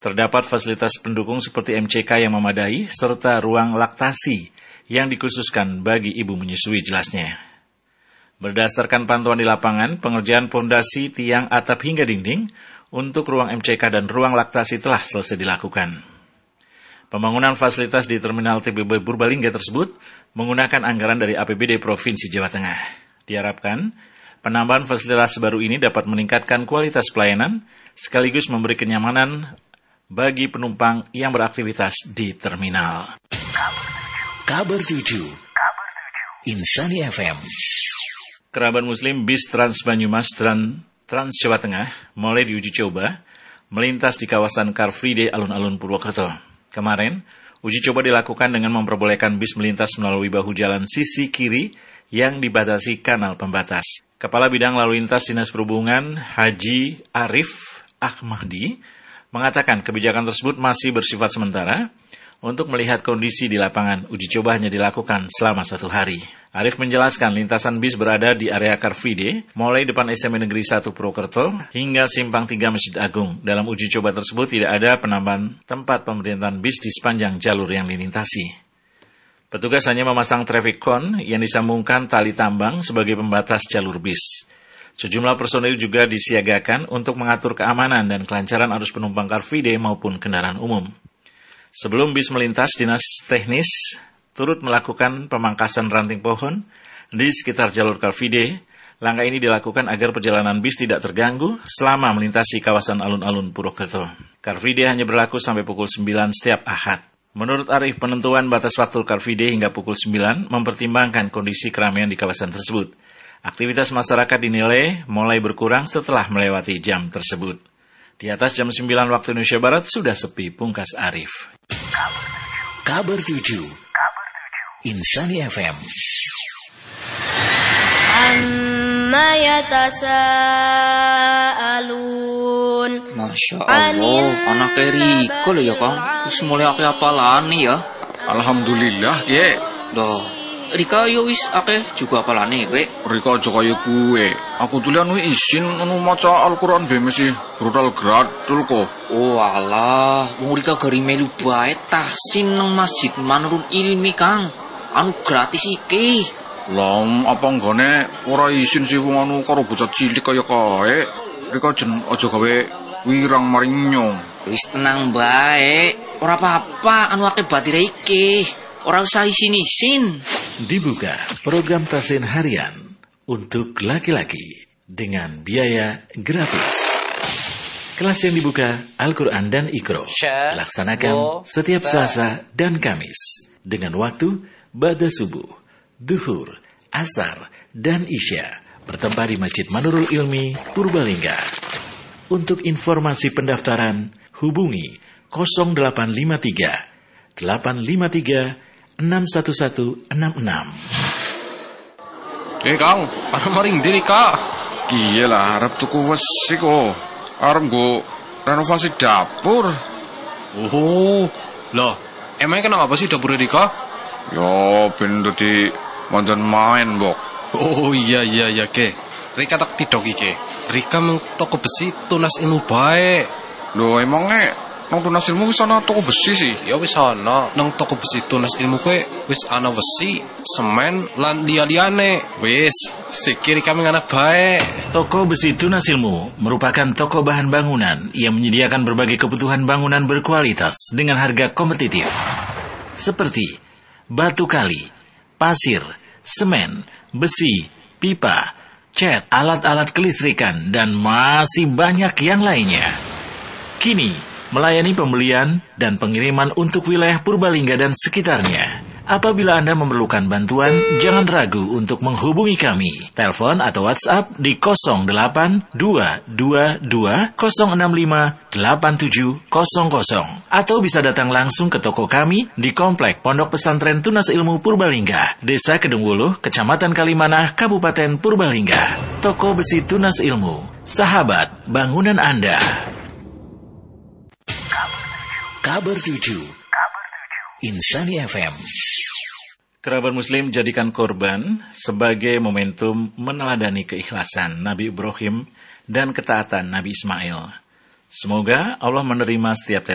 Terdapat fasilitas pendukung seperti MCK yang memadai, serta ruang laktasi yang dikhususkan bagi ibu menyusui, jelasnya. Berdasarkan pantauan di lapangan, pengerjaan pondasi, tiang, atap hingga dinding untuk ruang MCK dan ruang laktasi telah selesai dilakukan. Pembangunan fasilitas di Terminal TBB Purbalingga tersebut menggunakan anggaran dari APBD Provinsi Jawa Tengah. Diharapkan, penambahan fasilitas baru ini dapat meningkatkan kualitas pelayanan sekaligus memberi kenyamanan bagi penumpang yang beraktivitas di terminal. Kabar 7 Insani FM. Kerabat Muslim bis Trans Banyumas dan Trans Jawa Tengah mulai diuji coba melintas di kawasan Car Free Day alun-alun Purwokerto. Kemarin, uji coba dilakukan dengan memperbolehkan bis melintas melalui bahu jalan sisi kiri yang dibatasi kanal pembatas. Kepala Bidang Lalu Lintas Dinas Perhubungan Haji Arif Ahmadi mengatakan kebijakan tersebut masih bersifat sementara untuk melihat kondisi di lapangan. Uji coba hanya dilakukan selama 1 hari. Arif menjelaskan lintasan bis berada di area Car Free Day, mulai depan SMA Negeri 1 Purwokerto hingga Simpang 3 Masjid Agung. Dalam uji coba tersebut tidak ada penambahan tempat pemberhentian bis di sepanjang jalur yang dilintasi. Petugas hanya memasang traffic cone yang disambungkan tali tambang sebagai pembatas jalur bis. Sejumlah personil juga disiagakan untuk mengatur keamanan dan kelancaran arus penumpang Car Free Day maupun kendaraan umum. Sebelum bis melintas, Dinas Teknis turut melakukan pemangkasan ranting pohon di sekitar jalur Car Free Day. Langkah ini dilakukan agar perjalanan bis tidak terganggu selama melintasi kawasan alun-alun Purwokerto. Car Free Day hanya berlaku sampai pukul 9 setiap Ahad. Menurut Arif, penentuan batas waktu Car Free Day hingga pukul 9 mempertimbangkan kondisi keramaian di kawasan tersebut. Aktivitas masyarakat dinilai mulai berkurang setelah melewati jam tersebut. Di atas jam 9 waktu Indonesia Barat sudah sepi, pungkas Arif. Kabar 7 Insani FM. Amma yatasaalun. Masya Allah, anak Riko lho ya Kang. Wis mulai akeh apalane ya. Alhamdulillah, Ki. Loh, Rika yo wis akeh juga apalane kowe. Rika aja kaya kuwe. Aku tulian izin maca Al-Qur'an be mesti brutal gratul kok. Oh alah, wong Rika gari melu bae tahsin nang Masjid Manurul Ilmi Kang. Anu gratis iki. Lah apa nggone ora izin sih wong anu karo bocah cilik kaya kae. Rika jen aja gawe wirang maring nyong. Wis tenang bae. Ora apa-apa anu akeh batire iki. Ora usah isin-isin. Dibuka program tahsin harian untuk laki-laki dengan biaya gratis. Kelas yang dibuka Al-Quran dan Iqra dilaksanakan setiap Selasa dan Kamis dengan waktu ba'da subuh, duhur, asar, dan isya bertempat di Masjid Manurul Ilmi Purbalingga. Untuk informasi pendaftaran hubungi 0853 853 61166. Kang, arep maring diri Kak. Iya lah, arep tuku wesi kok. Arep nggo renovasi dapur. Oh, loh, emangnya kenapa sih dapur Rika? Yo, ben dadi mandan main, Bok. Oh iya, Ke. Rika tak tidok iki. Rika mung toko besi tunas ilmu bae. Loh, emangnya nang tunas ilmu wis ana toko besi sih? Ya wis ana nang toko besi tunas ilmu kowe wis ana besi, semen lan liya-liyane. Wis, sikir kami anak bae. Toko Besi Tunas Ilmu merupakan toko bahan bangunan yang menyediakan berbagai kebutuhan bangunan berkualitas dengan harga kompetitif. Seperti batu kali, pasir, semen, besi, pipa, cat, alat-alat kelistrikan, dan masih banyak yang lainnya. Kini melayani pembelian dan pengiriman untuk wilayah Purbalingga dan sekitarnya. Apabila Anda memerlukan bantuan, jangan ragu untuk menghubungi kami. Telepon atau WhatsApp di 08222-065-8700 atau bisa datang langsung ke toko kami di Komplek Pondok Pesantren Tunas Ilmu Purbalingga, Desa Kedungwuluh, Kecamatan Kalimanah, Kabupaten Purbalingga. Toko Besi Tunas Ilmu, sahabat bangunan Anda. Kabar 7 Insani FM. Kerabat Muslim, jadikan korban sebagai momentum meneladani keikhlasan Nabi Ibrahim dan ketaatan Nabi Ismail. Semoga Allah menerima setiap